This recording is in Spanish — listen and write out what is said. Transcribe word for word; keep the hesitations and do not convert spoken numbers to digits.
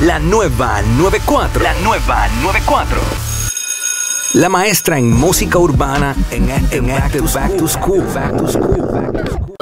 La nueva noventa y cuatro. La nueva noventa y cuatro. La maestra en música urbana en, en Active Back to School. Back to School. Back to School.